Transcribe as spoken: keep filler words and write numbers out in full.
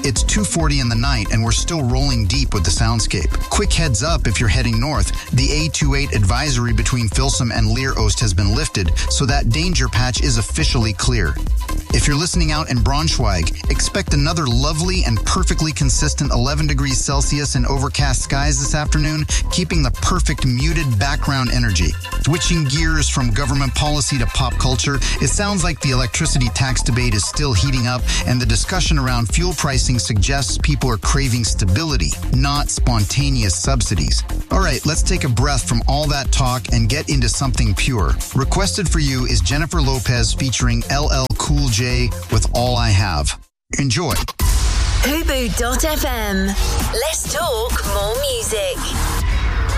It's two forty in the night and we're still rolling deep with the soundscape. Quick heads up if you're heading north. The A twenty-eight advisory between Filsum and Leer-Oost has been lifted, so that danger patch is officially clear. If you're listening out in Braunschweig, expect another lovely and perfectly consistent eleven degrees Celsius and overcast skies this afternoon, keeping the perfect muted background energy. Switching gears from government policy to pop culture, it sounds like the electricity tax debate is still heating up, and the discussion around fuel pricing suggests people are craving stability, not spontaneous subsidies. All right, let's take a breath from all that talk and get into something pure. Requested for you is Jennifer Lopez featuring L L Cool J with All I Have. Enjoy. Hubu dot f m. Let's talk more music.